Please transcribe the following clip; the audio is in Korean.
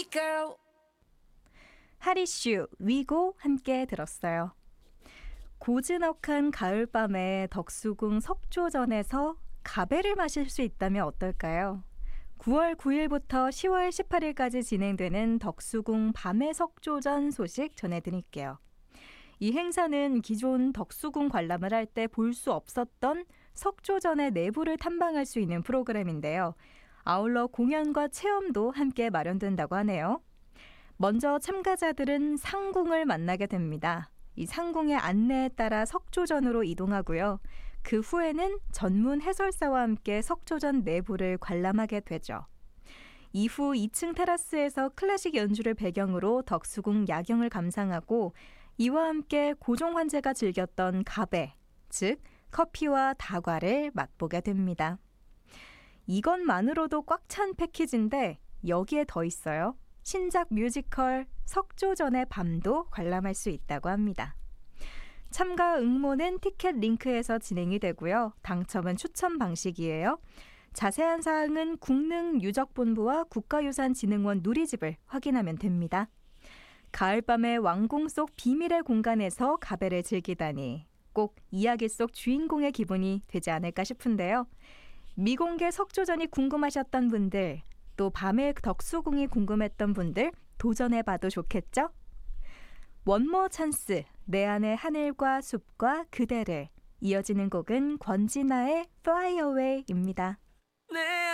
girl. 하리슈, 위고 함께 들었어요. 고즈넉한 가을밤에 덕수궁 석조전에서 가베를 마실 수 있다면 어떨까요? 9월 9일부터 10월 18일까지 진행되는 덕수궁 밤의 석조전 소식 전해드릴게요. 이 행사는 기존 덕수궁 관람을 할 때 볼 수 없었던 석조전의 내부를 탐방할 수 있는 프로그램인데요. 아울러 공연과 체험도 함께 마련된다고 하네요. 먼저 참가자들은 상궁을 만나게 됩니다. 이 상궁의 안내에 따라 석조전으로 이동하고요. 그 후에는 전문 해설사와 함께 석조전 내부를 관람하게 되죠. 이후 2층 테라스에서 클래식 연주를 배경으로 덕수궁 야경을 감상하고 이와 함께 고종 황제가 즐겼던 가베, 즉 커피와 다과를 맛보게 됩니다. 이것만으로도 꽉 찬 패키지인데 여기에 더 있어요. 신작 뮤지컬 석조전의 밤도 관람할 수 있다고 합니다. 참가 응모는 티켓 링크에서 진행이 되고요. 당첨은 추첨 방식이에요. 자세한 사항은 국능유적본부와 국가유산진흥원 누리집을 확인하면 됩니다. 가을밤의 왕궁 속 비밀의 공간에서 가베를 즐기다니 꼭 이야기 속 주인공의 기분이 되지 않을까 싶은데요. 미공개 석조전이 궁금하셨던 분들, 또 밤의 덕수궁이 궁금했던 분들 도전해봐도 좋겠죠? 원모 찬스, 내 안의 하늘과 숲과 그대를. 이어지는 곡은 권진아의 Fly Away입니다.